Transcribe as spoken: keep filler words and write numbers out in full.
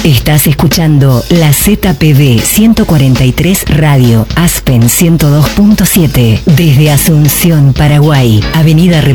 Estás escuchando la Z P D ciento cuarenta y tres Radio Aspen ciento dos punto siete desde Asunción, Paraguay, Avenida